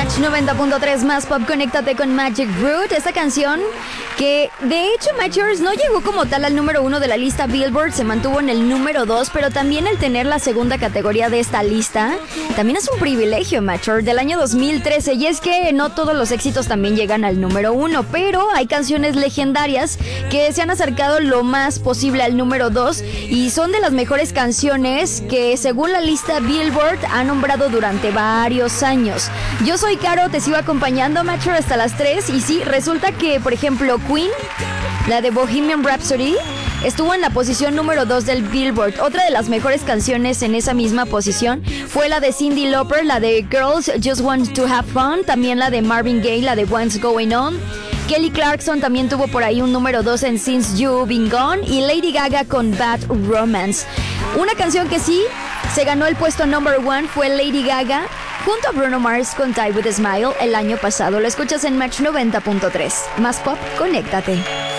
Match 90.3 más pop, conéctate con Magic Root. Esta canción que de hecho Matchers no llegó como tal al número 1 de la lista Billboard, se mantuvo en el número 2, pero también el tener la segunda categoría de esta lista también es un privilegio, Matcher, del año 2013. Y es que no todos los éxitos también llegan al número 1, pero hay canciones legendarias que se han acercado lo más posible al número 2 y son de las mejores canciones que según la lista Billboard ha nombrado durante varios años. Yo soy Caro, te sigo acompañando, Matcher, hasta las 3. Y sí, resulta que, por ejemplo, Queen, la de Bohemian Rhapsody, estuvo en la posición número 2 del Billboard. Otra de las mejores canciones en esa misma posición fue la de Cyndi Lauper, la de Girls Just Want to Have Fun, también la de Marvin Gaye, la de What's Going On. Kelly Clarkson también tuvo por ahí un número 2 en Since You've Been Gone, y Lady Gaga con Bad Romance. Una canción que sí se ganó el puesto number 1 fue Lady Gaga junto a Bruno Mars con Die With A Smile el año pasado. Lo escuchas en Match 90.3. Más pop, conéctate.